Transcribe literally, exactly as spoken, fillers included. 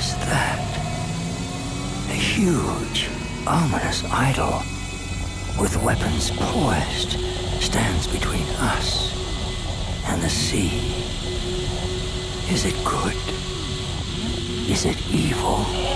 is that? A huge, ominous idol with weapons poised stands between us and the sea. Is it good? Is it evil?